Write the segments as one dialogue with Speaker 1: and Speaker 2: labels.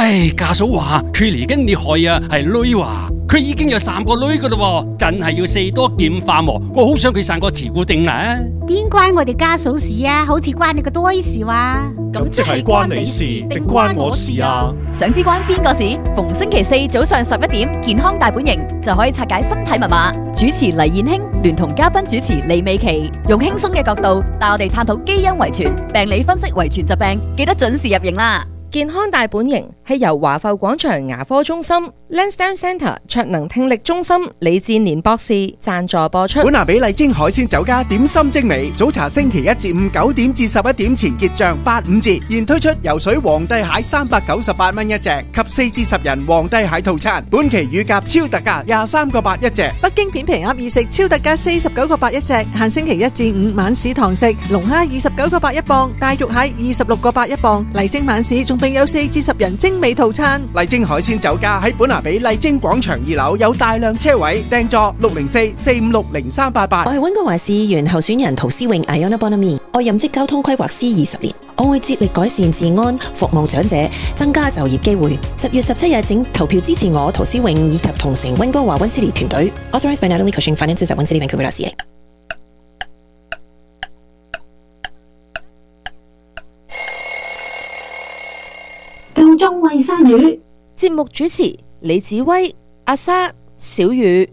Speaker 1: 唉，家嫂話佢嚟緊你害啊，係女話佢已經有3個女噶啦，真係要4多劍化喎。我好想佢生個慈姑定啦。
Speaker 2: 邊關我哋家嫂事啊？好似關你個多事話。
Speaker 3: 咁即係關你事定關我事啊？
Speaker 4: 想知關邊個事？逢星期4早上11點，健康大本營就可以拆解身體密碼。主持黎燕卿聯同嘉賓主持李美琪，用輕鬆嘅角度帶我哋探討基因遺傳、病理分析遺傳疾病，記得準時入營啦！
Speaker 5: 健康大本營係由華埠廣場牙科中心、Lansdowne Centre 卓能聽力中心李志年博士贊助播出。
Speaker 6: 本拿比麗晶海鮮酒家點心精美，早茶星期1至5 9點至11點前結賬85折，現推出游水皇帝蟹398蚊一隻及4至10人皇帝蟹套餐，本期乳鴿超特價23個8一隻，
Speaker 7: 北京片皮鴨意食超特價49個8一隻，限星期1至5晚市堂食，龍蝦29個8一磅，大肉蟹26個8一磅，麗晶晚市仲並有4至10人精美套餐。
Speaker 6: 麗晶海鮮酒家喺本拿比麗晶廣場2樓有大量車位，訂座604-456-0388。
Speaker 8: 我係溫哥華市議員候選人陶思穎 Iona Bonamy， 我任職交通規劃師20年，我會致力改善治安、服務長者、增加就業機會。10月17日請投票支持我陶思穎以及同城溫哥華溫斯利團隊。Authorized by Natalie Cushing Finances at溫斯利 Vancouver.ca。
Speaker 9: 夠鐘餵鯊魚。
Speaker 5: 節目主持李子威、阿莎、小雨。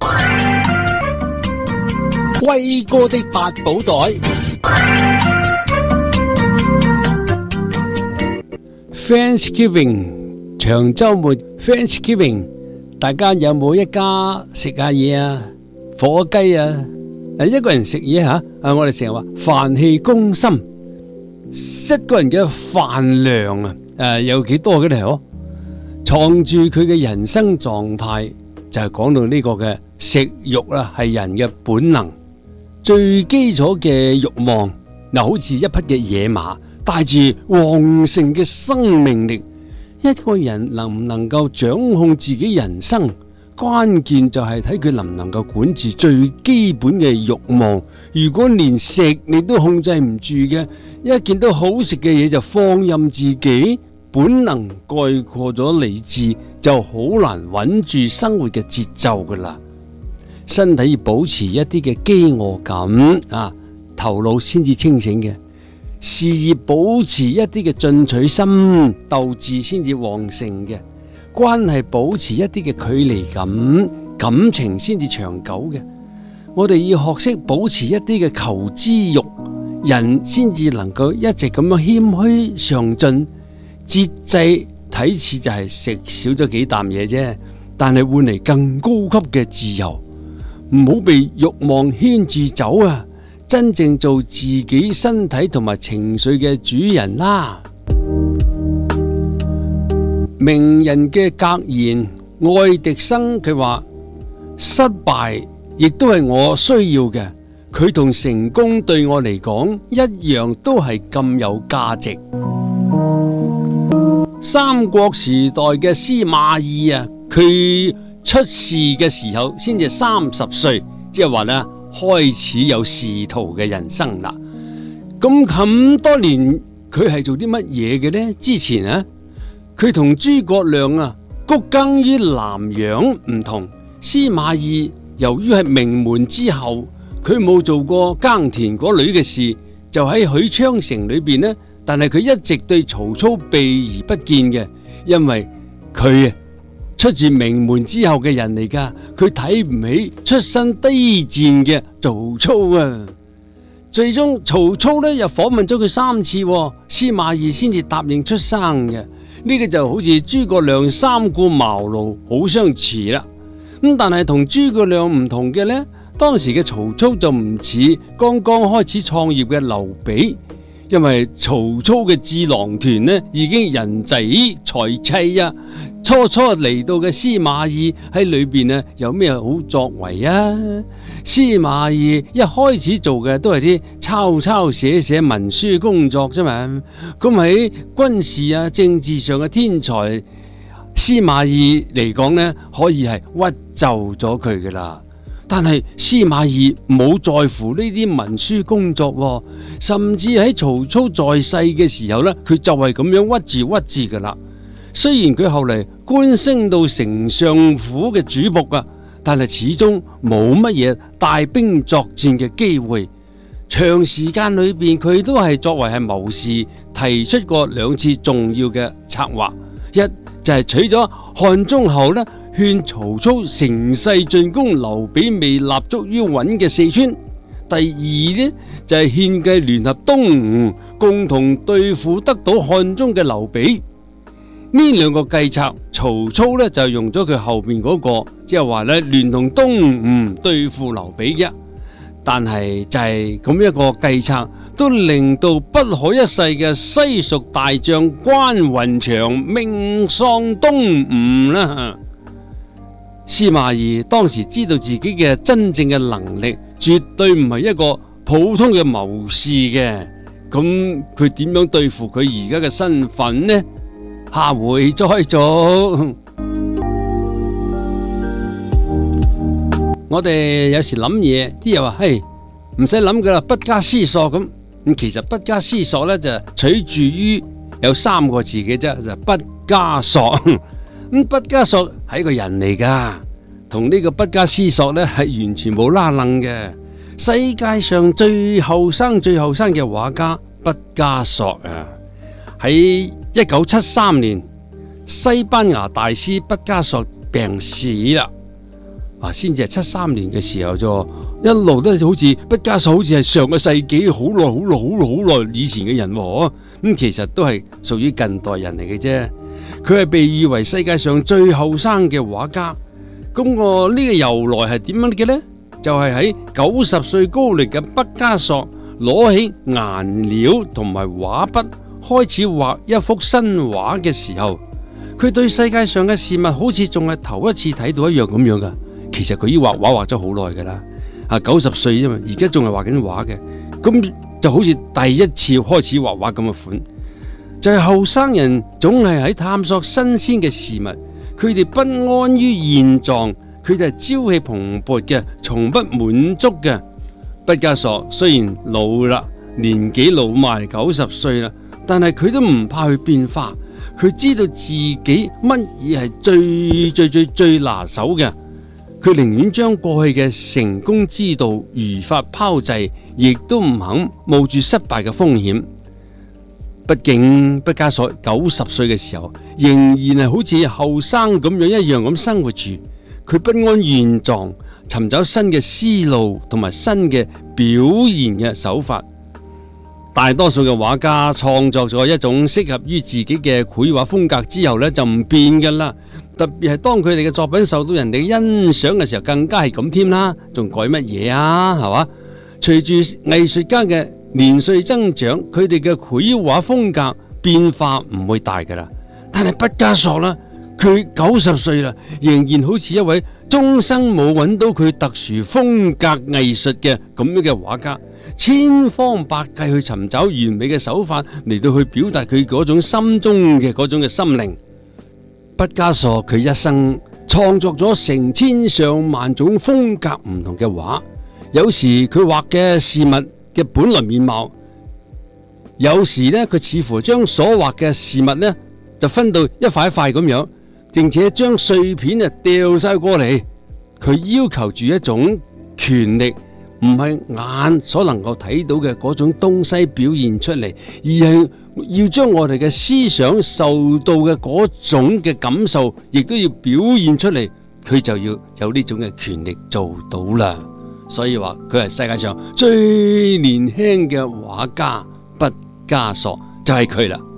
Speaker 1: 威哥的八寶袋。Thanksgiving 長週末 Thanksgiving， 大家有冇一家食下嘢啊？火雞啊？一個人食嘢吓？我哋成日話飯氣攻心，一個人嘅飯量啊，有幾多嘅咧？藏住佢嘅人生狀態，就係講到呢個嘅食慾啦，係人嘅本能，最基礎嘅慾望。好似一匹嘅野馬，帶住旺盛嘅生命力。一個人能唔能夠掌控自己人生，關鍵就係睇佢能唔能夠管治最基本嘅慾望。如果連食你都控制唔住嘅，一見到好食嘅嘢就放任自己，本能蓋過咗理智，就好難穩住生活嘅節奏噶啦。身體要保持一啲嘅飢餓感啊，頭腦先至清醒嘅。事業保持一啲嘅進取心，鬥志先至旺盛嘅。關係保持一啲嘅距離感，感情先至長久嘅。我哋要學識保持一啲嘅求知欲，人先至能夠一直咁樣謙虛上進。節制睇似就係食少咗幾啖嘢啫，但係換嚟更高級嘅自由。唔好被慾望牽住走啊！真正做自己身體同埋情緒嘅主人啦。名人嘅格言，愛迪生佢話：失敗亦都係我需要嘅，佢同成功對我嚟講一樣都係咁有價值。三國時代嘅司馬懿啊，佢出仕嘅時候先至30歲，即係話呢，開始有仕途嘅人生啦。咁多年佢係做啲乜嘢嘅呢？之前啊，佢同諸葛亮啊，躬耕於南陽唔同。司馬懿由於係名門之後，佢冇做過耕田嗰類嘅事，就喺許昌城裏邊呢。但係佢一直對曹操避而不見嘅，因為佢出自名門之後嘅人嚟噶，佢睇唔起出身低賤嘅曹操啊。最終曹操呢又訪問咗佢3次，司馬懿先至答應出生嘅。呢個就好似諸葛亮三顧茅廬，好相似啦。但係同諸葛亮唔同嘅呢，當時嘅曹操就唔似剛剛開始創業嘅劉備。因為曹操嘅智囊團呢已經人仔財妻啊，初嚟到嘅司馬懿喺裏邊呢有咩好作為啊？司馬懿一開始做嘅都係啲抄寫文書工作啫嘛。咁喺軍事啊政治上嘅天才，司馬懿嚟講呢可以係屈就咗佢噶啦。但係司馬懿冇在乎呢啲文書工作，甚至喺曹操在世嘅時候呢，佢就係咁樣屈住噶啦。 雖然佢後嚟官升到丞相府嘅主僕啊，但係始終冇乜嘢帶兵作戰嘅機會。長時間裏邊，佢都係作為係謀士，提出過2次重要嘅策劃。一就係取咗漢中後呢，勸曹操乘勢進攻劉備未立足於穩嘅四川。第二呢就係獻計聯合東吳，共同對付得到漢中嘅劉備。呢2個計策，曹操呢就用咗佢後面嗰個，即係話呢聯同東吳對付劉備嘅。但係就係咁一個計策，都令到不可一世嘅西蜀大將關雲長命喪東吳啦。司馬懿當時知道自己嘅真正嘅能力，絕對唔係一個普通嘅謀士嘅。咁佢點樣對付佢而家嘅身份呢？下回再做。我哋有時諗嘢，啲人話：嘿，唔使諗噶啦，不加思索咁。其實不加思索呢，就取自於有3個字嘅啫，就不加索。咁不加索係一個人嚟噶，同呢個不加思索呢係完全冇拉楞嘅。世界上最後生嘅畫家畢加索啊，喺1973年，西班牙大師畢加索病死啦。先至係73年嘅時候啫，一路都好似畢加索好似係上個世紀好耐以前嘅人喎。咁其實都係屬於近代人嚟嘅啫。佢係被譽為世界上最後生嘅畫家。咁呢個由來係點樣嘅呢？就係喺90歲高齡嘅畢加索攞起顏料同埋畫筆，開始畫一幅新畫嘅時候，佢對世界上嘅事物好似仲係頭一次睇到一樣咁樣噶。其實佢已經畫畫畫咗好耐噶啦，90歲啫嘛，而家仲係畫緊畫嘅，咁就好似第一次開始畫畫咁嘅款。就係後生人總係喺探索新鮮嘅事物，佢哋不安於現狀，佢哋係朝氣蓬勃嘅，從不滿足嘅。畢加索雖然老啦，年紀老邁90歲啦，但係佢都唔怕去變化，佢知道自己乜嘢係最拿手嘅。佢寧願將過去嘅成功之道如法炮製，亦都唔肯冒住失敗嘅風險。畢竟畢加索90歲嘅時候，仍然係好似後生咁樣一樣咁生活住。佢不安現狀，尋找新嘅思路同埋新嘅表現嘅手法。大多數嘅畫家創作咗一種適合於自己嘅繪畫風格之後呢，就唔變噶啦。特別係當佢哋嘅作品受到人哋欣賞嘅時候，更加係咁添啦，仲改乜嘢啊？係嘛？隨住藝術家嘅年歲增長，佢哋嘅繪畫風格變化唔會大噶啦。但係畢加索啦，佢90歲啦，仍然好似一位終生冇揾到佢特殊風格藝術嘅咁樣嘅畫家，千方百計去尋找完美嘅手法嚟到去表達佢嗰種心中嘅嗰種嘅心靈。畢加索佢一生創作咗成千上萬種風格唔同嘅畫，有時佢畫嘅事物嘅本來面貌，有時呢佢似乎將所畫嘅事物呢就分到一塊一塊咁樣，並且將碎片啊掉晒過嚟。佢要求住一種權力，唔係眼所能夠睇到嘅嗰種東西表現出嚟，而係要將我哋嘅思想受到嘅嗰種嘅感受，亦都要表現出嚟。佢就要有呢種嘅權力做到啦。所以話佢係世界上最年輕嘅畫家，畢加索就係佢啦。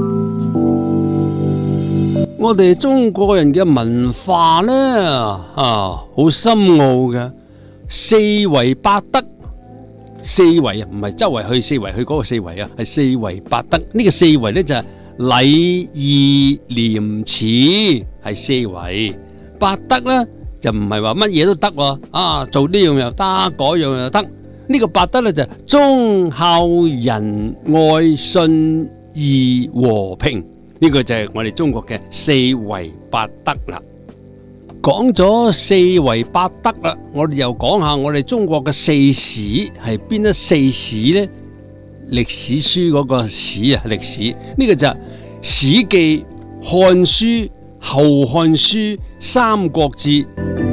Speaker 1: 我哋中國人嘅文化呢，好深奧嘅，四維八德。四維啊，唔係周圍去四圍去嗰個四維啊，係四維八德。呢個四維呢，就係禮義廉恥，係四維。八德呢，就唔係話乜嘢都得喎，做呢樣又得，嗰樣又得。呢個八德呢，就係忠孝仁愛信義和平。呢個就係我哋中國嘅四維八德啦。講咗四維八德啦，我哋又講下我哋中國嘅四史係邊一四史呢？歷史書嗰個史啊，歷史呢個就係《史記》《 漢書、後漢書、三國志。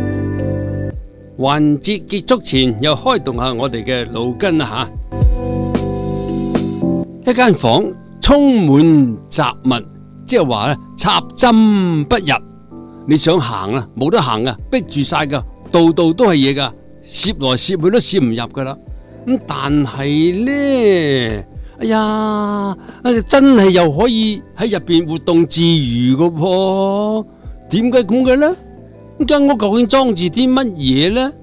Speaker 1: 環節結束前，又開動下我哋嘅腦筋啦吓。一間房充滿雜物，即係話咧插針不入。你想行啊，冇得行啊，逼住晒噶，度度都係嘢噶，攝來攝去都攝唔入噶啦。咁但係呢，哎呀，真係又可以喺入邊活動自如噶噃？點解咁嘅呢？間屋究竟裝住啲乜嘢呢？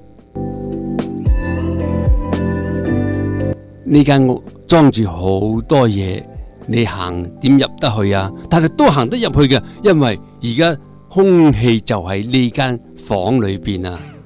Speaker 1: 呢間屋裝住好多嘢，你行點入得去啊？但係都行得入去嘅，因為而家空氣就喺呢間房裏邊啊！